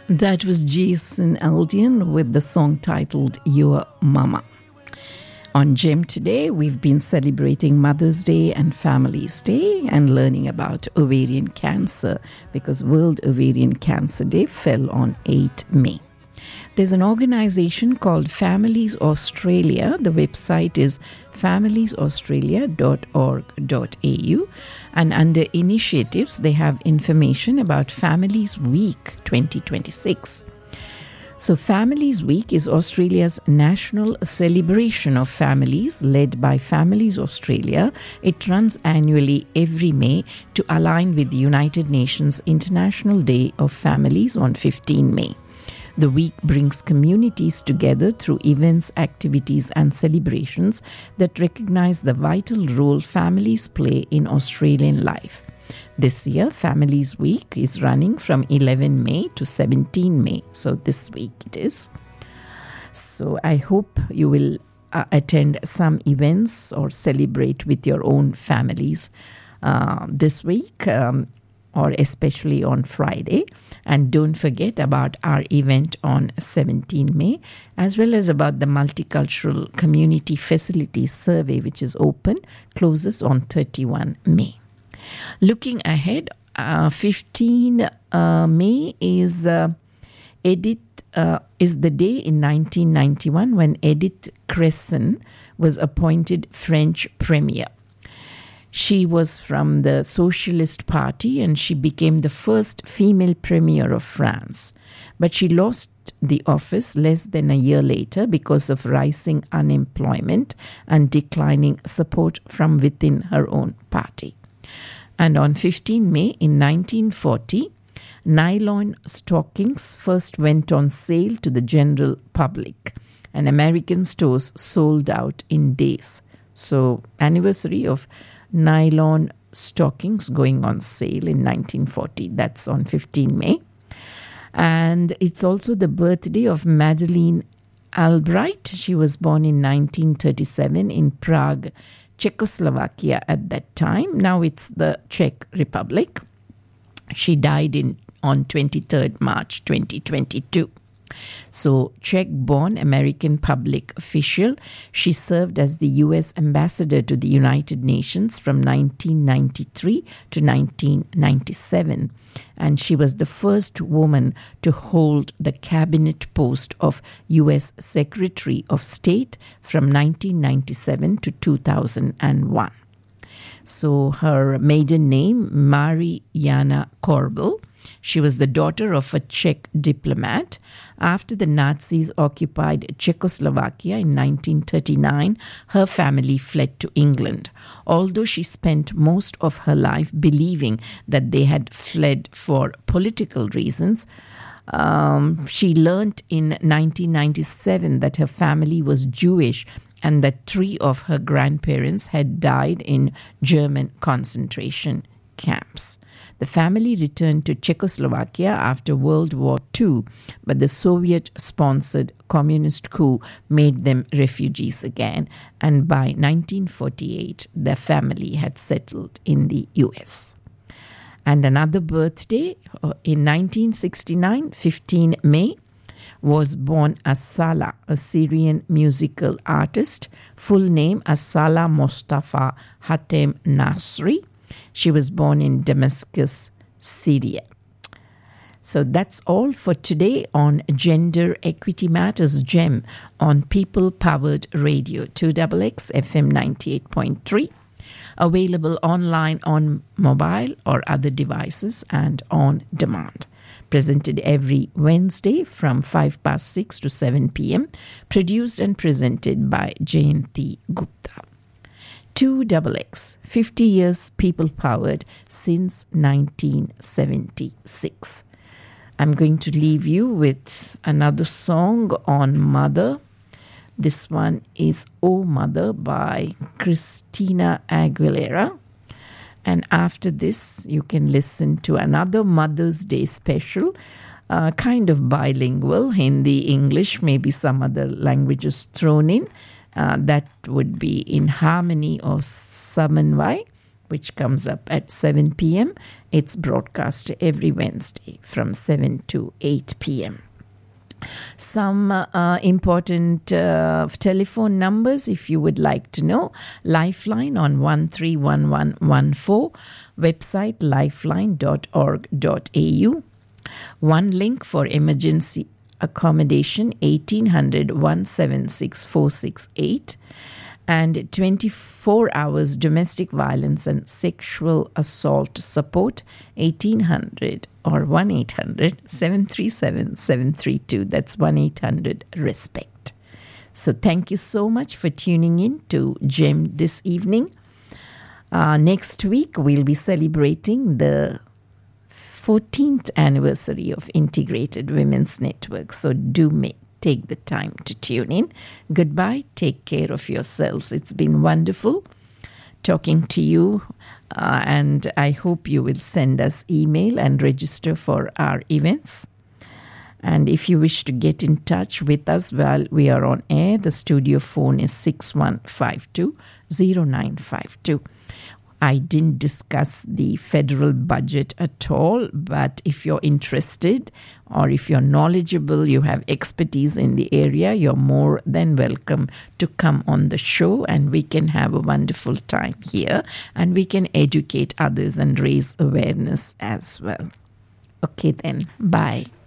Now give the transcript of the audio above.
That was Jason Aldean with the song titled Your Mama. On GEM today, we've been celebrating Mother's Day and Families Day and learning about ovarian cancer because World Ovarian Cancer Day fell on 8 May. There's an organization called Families Australia. The website is familiesaustralia.org.au. And under initiatives, they have information about Families Week 2026. So Families Week is Australia's national celebration of families led by Families Australia. It runs annually every May to align with the United Nations International Day of Families on 15 May. The week brings communities together through events, activities, and celebrations that recognize the vital role families play in Australian life. This year, Families Week is running from 11 May to 17 May. So this week it is. So I hope you will attend some events or celebrate with your own families this week. Or especially on Friday. And don't forget about our event on 17 May, as well as about the Multicultural Community Facilities Survey, which is open, closes on 31 May. Looking ahead, 15 May is the day in 1991 when Edith Cresson was appointed French Premier. She was from the Socialist Party and she became the first female premier of France. But she lost the office less than a year later because of rising unemployment and declining support from within her own party. And on 15 May in 1940, nylon stockings first went on sale to the general public, and American stores sold out in days. So, anniversary of nylon stockings going on sale in 1940. That's on 15 May. And it's also the birthday of Madeleine Albright. She was born in 1937 in Prague, Czechoslovakia at that time. Now it's the Czech Republic. She died on 23rd March 2022. So, Czech-born American public official, she served as the U.S. ambassador to the United Nations from 1993 to 1997. And she was the first woman to hold the cabinet post of U.S. Secretary of State from 1997 to 2001. So, her maiden name, Mariana Korbel. She was the daughter of a Czech diplomat. After the Nazis occupied Czechoslovakia in 1939, her family fled to England. Although she spent most of her life believing that they had fled for political reasons, she learnt in 1997 that her family was Jewish and that 3 of her grandparents had died in German concentration camps. The family returned to Czechoslovakia after World War II, but the Soviet-sponsored communist coup made them refugees again, and by 1948, their family had settled in the US. And another birthday, in 1969, 15 May, was born Asala, a Syrian musical artist, full name Asala Mostafa Hatem Nasri. She was born in Damascus, Syria. So that's all for today on Gender Equity Matters GEM on People Powered Radio 2XX FM 98.3. Available online on mobile or other devices and on demand. Presented every Wednesday from 6:05 to 7 p.m. Produced and presented by Jayanti Gupta. 2XX, 50 years people powered since 1976. I'm going to leave you with another song on Mother. This one is Oh Mother by Christina Aguilera. And after this, you can listen to another Mother's Day special, kind of bilingual, Hindi, English, maybe some other languages thrown in. That would be in harmony or samanvai which comes up at 7 p.m. It's broadcast every Wednesday from 7 to 8 p.m. Some important telephone numbers if you would like to know. Lifeline on 131114, website lifeline.org.au. One link for emergency accommodation 1800 176 468, and 24 hours domestic violence and sexual assault support 1800 or 1-800-737-732. That's 1-800-RESPECT. So thank you so much for tuning in to GEM this evening. Next week we'll be celebrating the 14th anniversary of Integrated Women's Network. So do take the time to tune in. Goodbye. Take care of yourselves. It's been wonderful talking to you. And I hope you will send us email and register for our events. And if you wish to get in touch with us while we are on air, the studio phone is 6152-0952. I didn't discuss the federal budget at all, but if you're interested or if you're knowledgeable, you have expertise in the area, you're more than welcome to come on the show, and we can have a wonderful time here, and we can educate others and raise awareness as well. Okay then, bye.